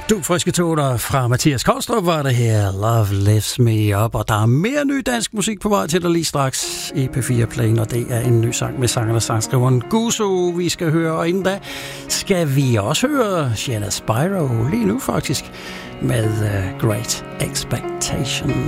Du friske toner fra Mathias Kolstrup var det her. Love lifts me up. Og der er mere ny dansk musik på vej til dig lige straks i P4-playen, og det er en ny sang med sangeren og sangskriveren Gusso, vi skal høre. Og inden da skal vi også høre Shanna Spyro lige nu faktisk med Great Expectation.